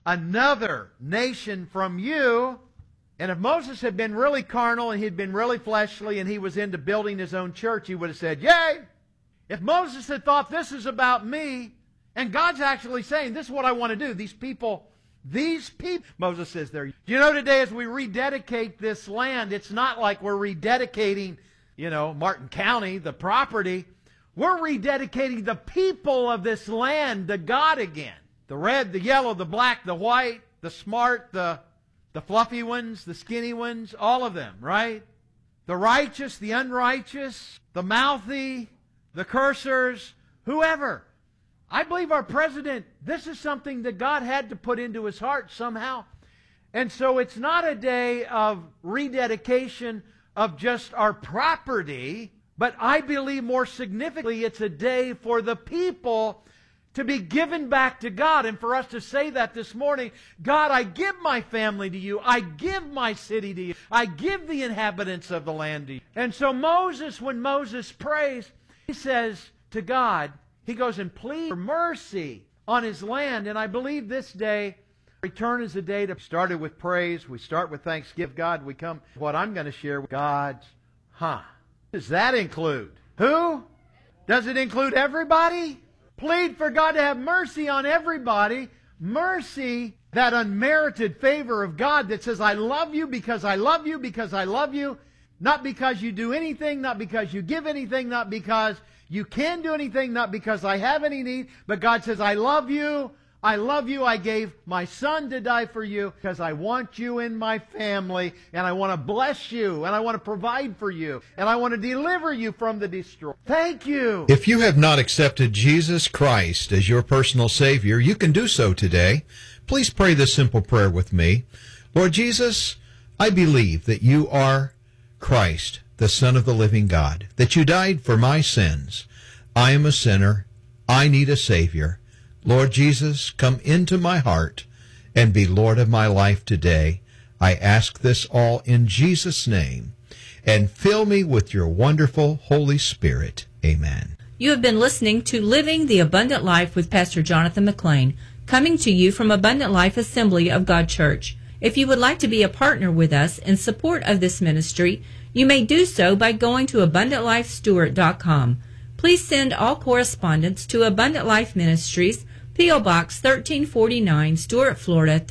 another nation from you. And if Moses had been really carnal and he'd been really fleshly and he was into building his own church, he would have said, yay! If Moses had thought this is about me, and God's actually saying, this is what I want to do. These people, Moses says there. Do you know today as we rededicate this land, it's not like we're rededicating, Martin County, the property. We're rededicating the people of this land to God again. The red, the yellow, the black, the white, the smart, the fluffy ones, the skinny ones, all of them, right? The righteous, the unrighteous, the mouthy, the cursers, whoever. I believe our president, this is something that God had to put into his heart somehow. And so it's not a day of rededication of just our property, but I believe more significantly it's a day for the people to be given back to God. And for us to say that this morning, God, I give my family to you. I give my city to you. I give the inhabitants of the land to you. And so Moses, when Moses prays, he says to God, he goes and pleads for mercy on his land. And I believe this day, return is a day to started with praise. We start with thanksgiving. God, we come. What I'm going to share with God's, does that include? Who? Does it include everybody? Plead for God to have mercy on everybody. Mercy, that unmerited favor of God that says, I love you because I love you because I love you. Not because you do anything, not because you give anything, not because you can do anything, not because I have any need. But God says, I love you. I love you. I gave my son to die for you because I want you in my family, and I want to bless you, and I want to provide for you, and I want to deliver you from the destroyer. Thank you. If you have not accepted Jesus Christ as your personal Savior, you can do so today. Please pray this simple prayer with me. Lord Jesus, I believe that you are Christ, the Son of the living God, that you died for my sins. I am a sinner. I need a Savior. Lord Jesus, come into my heart and be Lord of my life today. I ask this all in Jesus' name, and fill me with your wonderful Holy Spirit. Amen. You have been listening to Living the Abundant Life with Pastor Jonathan McLean, coming to you from Abundant Life Assembly of God Church. If you would like to be a partner with us in support of this ministry, you may do so by going to AbundantLifeStewart.com. Please send all correspondence to Abundant Life Ministries, P.O. Box 1349, Stuart, Florida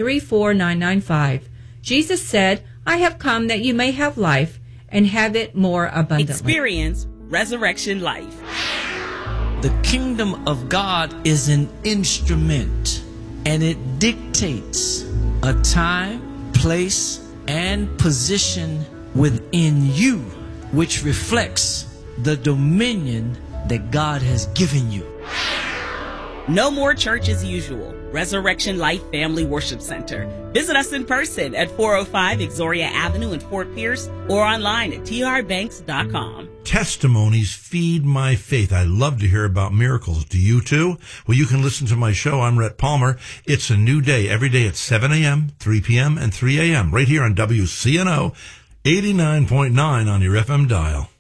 34995. Jesus said, I have come that you may have life and have it more abundantly. Experience resurrection life. The kingdom of God is an instrument, and it dictates a time, place, and position within you, which reflects the dominion that God has given you. No more church as usual. Resurrection Life Family Worship Center. Visit us in person at 405 Exoria Avenue in Fort Pierce or online at trbanks.com. Testimonies feed my faith. I love to hear about miracles. Do you too? Well, you can listen to my show. I'm Rhett Palmer. It's a new day every day at 7 a.m., 3 p.m., and 3 a.m. right here on WCNO 89.9 on your FM dial.